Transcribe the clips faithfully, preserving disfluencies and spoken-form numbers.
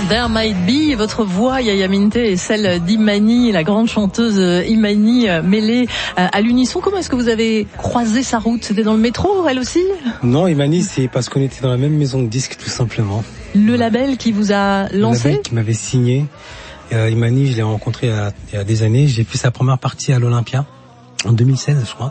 There Might Be, votre voix, Yaya Minte, et celle d'Imani, la grande chanteuse Imani, mêlée à l'unisson. Comment est-ce que vous avez croisé sa route? C'était dans le métro, elle aussi? Non, Imani, c'est parce qu'on était dans la même maison de disques, tout simplement. Le label qui vous a lancé? Le label qui m'avait signé. Euh, Imani, je l'ai rencontré il y, a, il y a des années. J'ai fait sa première partie à l'Olympia, en deux mille seize, je crois.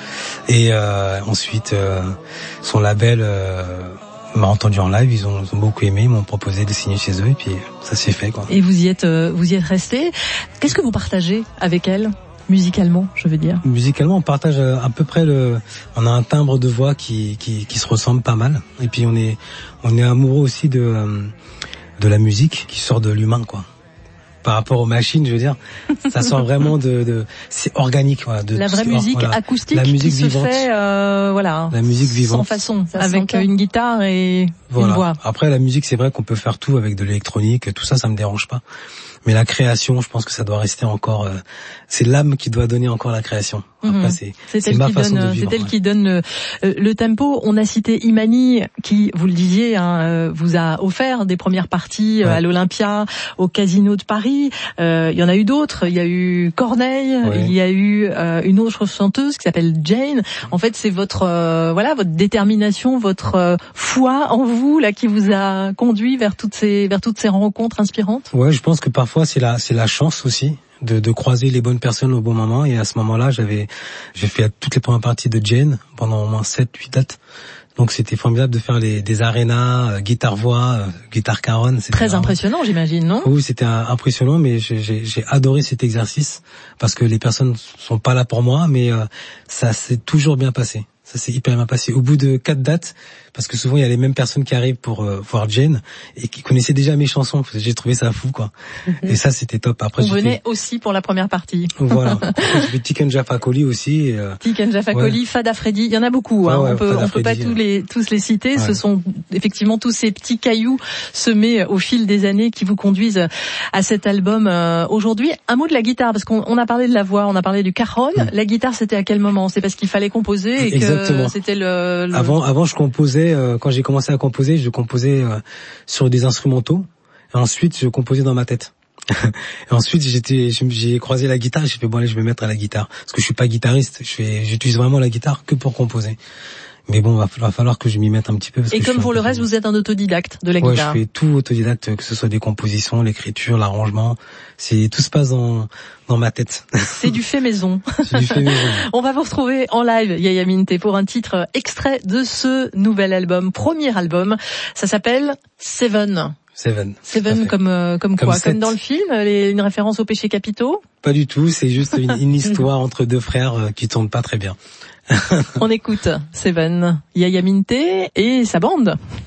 Et euh, ensuite, euh, son label... Euh, m'a entendu en live, ils ont, ils ont beaucoup aimé, ils m'ont proposé de signer chez eux et puis ça s'est fait, quoi. Et vous y êtes, euh, vous y êtes resté. Qu'est-ce que vous partagez avec elle, musicalement, je veux dire? Musicalement, on partage à peu près le, on a un timbre de voix qui, qui, qui se ressemble pas mal. Et puis on est, on est amoureux aussi de, de la musique qui sort de l'humain, quoi. Par rapport aux machines, je veux dire, ça sort vraiment de, de c'est organique, voilà. De la vraie musique voilà. acoustique la musique qui vivante. se fait, euh, voilà, la musique vivante, sans façon, ça avec s'entend. Une guitare et voilà. Une voix. Après, la musique, c'est vrai qu'on peut faire tout avec de l'électronique, tout ça, ça me dérange pas. Mais la création, je pense que ça doit rester encore. Euh, c'est l'âme qui doit donner encore la création. Après, mmh. c'est, c'est, c'est ma façon donne, de vivre. C'est elle ouais. qui donne le, le tempo. On a cité Imani, qui, vous le disiez, hein, vous a offert des premières parties ouais. à l'Olympia, au Casino de Paris. Euh, il y en a eu d'autres. Il y a eu Corneille. Ouais. Il y a eu euh, une autre chanteuse qui s'appelle Jane. En fait, c'est votre, euh, voilà, votre détermination, votre euh, foi en vous là qui vous a conduit vers toutes ces, vers toutes ces rencontres inspirantes. Ouais, je pense que parfois c'est la, c'est la chance aussi. De, de croiser les bonnes personnes au bon moment, et à ce moment-là, j'avais, j'ai fait toutes les premières parties de Jane pendant au moins sept, huit dates. Donc c'était formidable de faire les, des arénas, euh, guitare-voix, euh, guitare-caronne. C'était très vraiment... impressionnant, j'imagine, non? Oui, c'était euh, impressionnant, mais j'ai, j'ai, j'ai adoré cet exercice parce que les personnes sont pas là pour moi, mais euh, ça s'est toujours bien passé. Ça s'est hyper bien passé. Au bout de quatre dates, parce que souvent il y a les mêmes personnes qui arrivent pour euh, voir Jane et qui connaissaient déjà mes chansons. J'ai trouvé ça fou, quoi. Mm-hmm. Et ça, c'était top. Après, on venait aussi pour la première partie. Voilà. J'ai fait Tiken Jaffa Coli aussi. Et, euh... Tiken Jaffa Coli, ouais. Fada Freddy, il y en a beaucoup. Hein. Ah ouais, on peut, on peut pas tous les tous les citer. Ouais. Ce sont effectivement tous ces petits cailloux semés au fil des années qui vous conduisent à cet album euh, aujourd'hui. Un mot de la guitare, parce qu'on on a parlé de la voix, on a parlé du cajon. Mm. La guitare, c'était à quel moment? C'est parce qu'il fallait composer et Exactement. que c'était le, le... Avant, avant, je composais. Euh, quand j'ai commencé à composer, je composais euh, sur des instrumentaux. Et ensuite, je composais dans ma tête. Et ensuite, j'étais, j'ai croisé la guitare. J'ai fait bon allez, je vais me mettre à la guitare parce que je suis pas guitariste. Je fais, j'utilise vraiment la guitare que pour composer. Mais bon, va, va falloir que je m'y mette un petit peu. Parce et que comme pour le reste, vous êtes un autodidacte de la ouais, guitare. Ouais, je fais tout autodidacte, que ce soit des compositions, l'écriture, l'arrangement. C'est tout se passe dans dans ma tête. C'est du fait maison. C'est du fait maison. On va vous retrouver en live, Yaya Minte, pour un titre extrait de ce nouvel album, premier album. Ça s'appelle Seven. Seven. Seven comme euh, comme, comme quoi sept. Comme dans le film, les, une référence aux péchés capitaux? Pas du tout, c'est juste une, une histoire entre deux frères euh, qui tourne pas très bien. On écoute Seven, Yaya Minte et sa bande.